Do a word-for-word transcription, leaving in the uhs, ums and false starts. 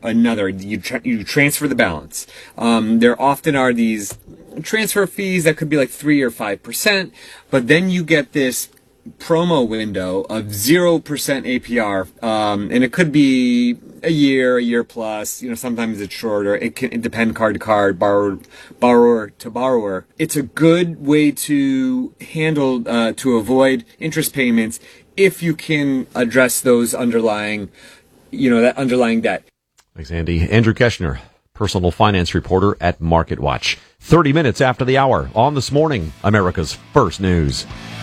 another. You tra- you transfer the balance. Um, there often are these transfer fees that could be like three or five percent, but then you get this promo window of zero percent A P R, um, and it could be a year, a year plus. You know, sometimes it's shorter. It can it depend card to card, borrower, borrower to borrower. It's a good way to handle uh, to avoid interest payments if you can address those underlying, you know, that underlying debt. Thanks, Andy. Andrew Keshner, personal finance reporter at MarketWatch. thirty minutes after the hour on This Morning, America's First News.